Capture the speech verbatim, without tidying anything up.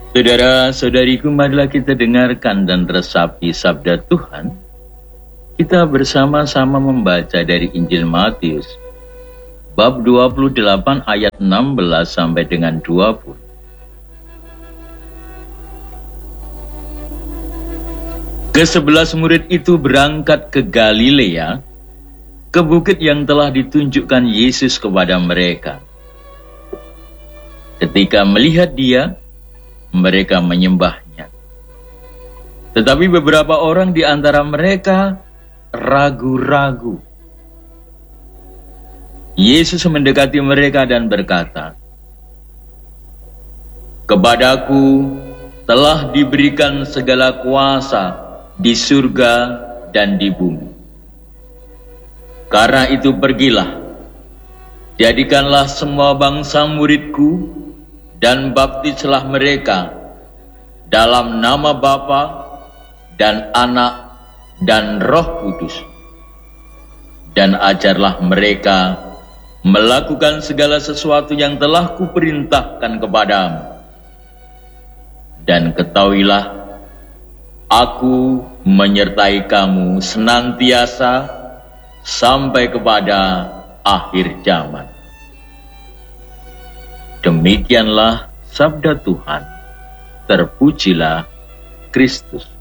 Saudara-saudariku, marilah kita dengarkan dan resapi sabda Tuhan. Kita bersama-sama membaca dari Injil Matius, bab dua puluh delapan ayat enam belas sampai dengan dua puluh. Kesebelas murid itu berangkat ke Galilea, ke bukit yang telah ditunjukkan Yesus kepada mereka. Ketika melihat Dia, mereka menyembahnya. Tetapi beberapa orang di antara mereka ragu-ragu. Yesus mendekati mereka dan berkata, "Kepadaku telah diberikan segala kuasa di surga dan di bumi. Karena itu pergilah, jadikanlah semua bangsa muridku, dan baptislah mereka dalam nama Bapa dan Anak dan Roh Kudus. Dan ajarlah mereka melakukan segala sesuatu yang telah kuperintahkan kepadamu. Dan ketahuilah, Aku menyertai kamu senantiasa sampai kepada akhir zaman." Demikianlah sabda Tuhan. Terpujilah Kristus.